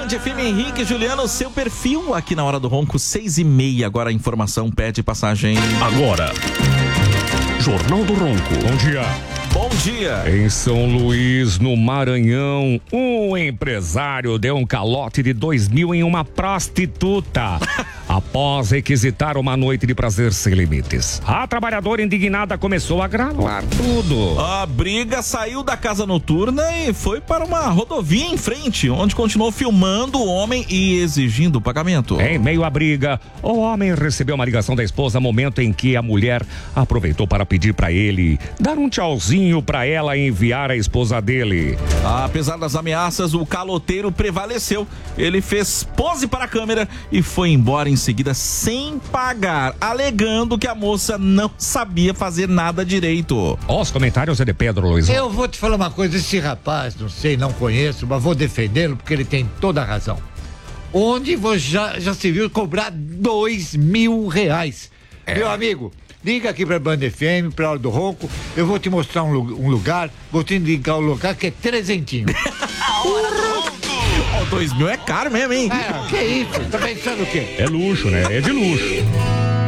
Band FM, Henrique e Juliano, seu perfil aqui na Hora do Ronco, 6h30. Agora a informação pede passagem. Agora, Jornal do Ronco. Bom dia. Bom dia. Em São Luís, no Maranhão, um empresário deu um calote de 2.000 em uma prostituta. Após requisitar uma noite de prazer sem limites, a trabalhadora indignada começou a gravar tudo. A briga saiu da casa noturna e foi para uma rodovia em frente, onde continuou filmando o homem e exigindo o pagamento. Em meio à briga, o homem recebeu uma ligação da esposa, momento em que a mulher aproveitou para pedir para ele dar um tchauzinho para ela e enviar a esposa dele. Apesar das ameaças, o caloteiro prevaleceu. Ele fez pose para a câmera e foi embora em seguida sem pagar, alegando que a moça não sabia fazer nada direito. Os comentários é de Pedro Luiz. Eu vou te falar uma coisa, esse rapaz, não sei, não conheço, mas vou defendê-lo porque ele tem toda a razão. Onde você já se viu cobrar R$2.000? Meu amigo, liga aqui pra Band FM, pra Hora do Ronco, eu vou te mostrar um lugar, vou te indicar um lugar que é trezentinho. A Hora do Ronco! 2.000 é caro mesmo, hein? Que isso? Tá pensando o quê? É luxo, né? É de luxo.